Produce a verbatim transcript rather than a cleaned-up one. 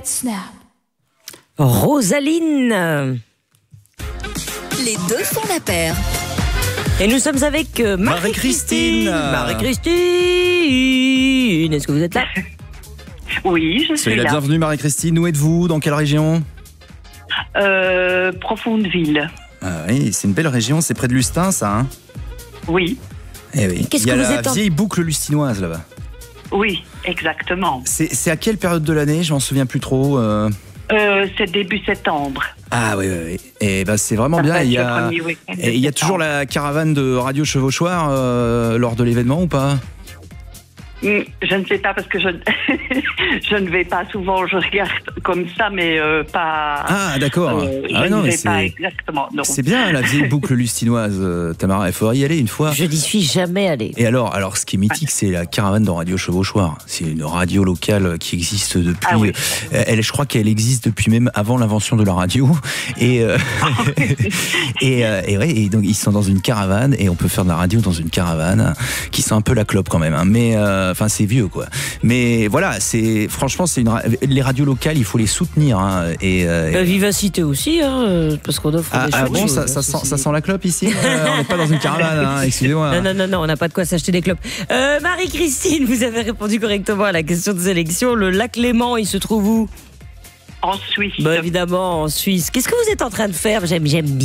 Snap. Rosaline. Les deux font la paire. Et nous sommes avec euh, Marie-Christine. Marie-Christine. Est-ce que vous êtes là? Oui, je suis Soyez la là. bienvenue Marie-Christine. Où êtes-vous? Dans quelle région? Euh, Profondeville. Ah oui, c'est une belle région, c'est près de Lustin ça, hein? Oui, Eh oui. Qu'est-ce Il y a que vous la êtes en- vieille boucle lustinoise là-bas. oui, exactement. C'est, c'est à quelle période de l'année? Je m'en souviens plus trop. euh. Euh, c'est début septembre. Ah oui, oui, oui. Et ben c'est vraiment Ça bien. va être Il y le a, premier week-end de et il y a toujours septembre. la caravane de Radio Chevauchoir euh, lors de l'événement ou pas? Hmm, Je ne sais pas parce que je, je ne vais pas souvent, je regarde comme ça, mais euh, pas. Ah d'accord. euh, je ah, ne non, mais vais pas c'est, exactement. Non. c'est bien la vieille boucle lustinoise, euh, Tamara. Il faudrait y aller une fois. Je n'y suis jamais allée. Et alors, alors, ce qui est mythique, c'est la caravane dans Radio Chevauchoir. C'est une radio locale qui existe depuis. Ah oui. euh, Elle, je crois qu'elle existe depuis même avant l'invention de la radio. Et euh, et, euh, et ouais, et donc ils sont dans une caravane et on peut faire de la radio dans une caravane qui sent un peu la clope quand même. Hein. Mais euh, enfin, c'est vieux quoi. Mais voilà, c'est franchement, c'est une ra- les radios locales, il faut les soutenir. Hein. Et, euh, La vivacité aussi, hein, euh, parce qu'on offre ah, des ah chouettes bon, choses, ça, hein, ça, sent, ceci ça dit. sent la clope ici. Euh, on n'est pas dans une caravane. Hein, excusez-moi. Non, non, non, non, on n'a pas de quoi s'acheter des clopes. Euh, Marie-Christine, vous avez répondu correctement à la question de sélection. Le lac Léman, il se trouve où? En Suisse. Bah, évidemment, en Suisse. Qu'est-ce que vous êtes en train de faire? J'aime, j'aime